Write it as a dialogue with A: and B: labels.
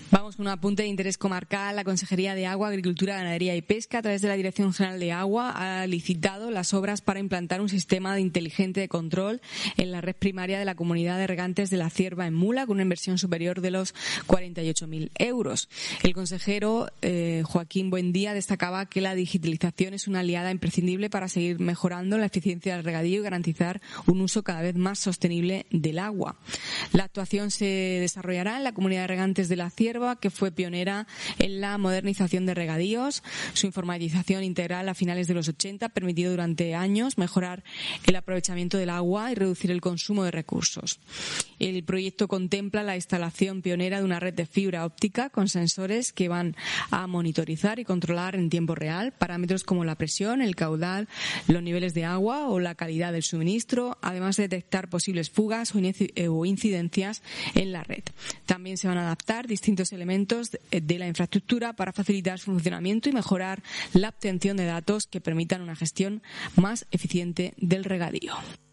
A: Vamos con un apunte de interés comarcal. La Consejería de Agua, Agricultura, Ganadería y Pesca, a través de la Dirección General de Agua, ha licitado las obras para implantar un sistema inteligente de control en la red primaria de la Comunidad de Regantes de la Cierva en Mula, con una inversión superior de los 48.000 euros. El consejero Joaquín Buendía destacaba que la digitalización es una aliada imprescindible para seguir mejorando la eficiencia del regadío y garantizar un uso cada vez más sostenible del agua. La actuación se desarrollará en la Comunidad de Regantes de la Cierva, que fue pionera en la modernización de regadíos. Su informatización integral a finales de los 80 ha permitido durante años mejorar el aprovechamiento del agua y reducir el consumo de recursos. El proyecto contempla la instalación pionera de una red de fibra óptica con sensores que van a monitorizar y controlar en tiempo real parámetros como la presión, el caudal, los niveles de agua o la calidad del suministro, además de detectar posibles fugas o incidencias en la red. También se van a adaptar distintos elementos de la infraestructura para facilitar su funcionamiento y mejorar la obtención de datos que permitan una gestión más eficiente del regadío.